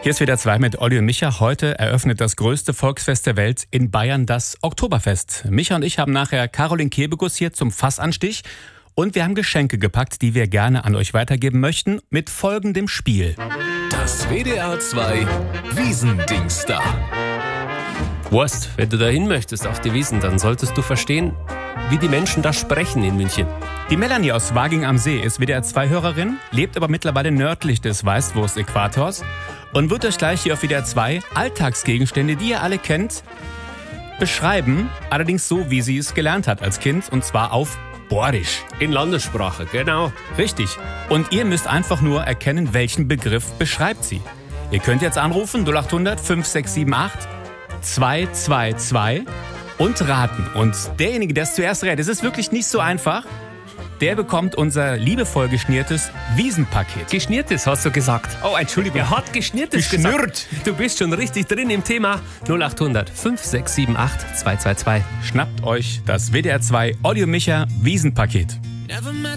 Hier ist WDR 2 mit Olli und Micha. Heute eröffnet das größte Volksfest der Welt in Bayern, das Oktoberfest. Micha und ich haben nachher Caroline Kebekus hier zum Fassanstich. Und wir haben Geschenke gepackt, die wir gerne an euch weitergeben möchten, mit folgendem Spiel. Das WDR 2 Wiesendings da. Wurst, wenn du dahin möchtest auf die Wiesn, dann solltest du verstehen, wie die Menschen da sprechen in München. Die Melanie aus Waging am See ist WDR 2-Hörerin, lebt aber mittlerweile nördlich des Weißwurst-Äquators und wird euch gleich hier auf WDR 2 Alltagsgegenstände, die ihr alle kennt, beschreiben, allerdings so, wie sie es gelernt hat als Kind, und zwar auf Borisch. In Landessprache, genau. Richtig. Und ihr müsst einfach nur erkennen, welchen Begriff beschreibt sie. Ihr könnt jetzt anrufen 0800 5678 222 und raten. Und derjenige, der es zuerst rät, es ist wirklich nicht so einfach, der bekommt unser liebevoll geschnürtes Wiesenpaket. Geschnürtes, hast du gesagt. Oh, Entschuldigung. Er hat geschnürtes gesagt. Du bist schon richtig drin im Thema. 0800 5678 222. Schnappt euch das WDR 2 Olli und Micha Wiesenpaket.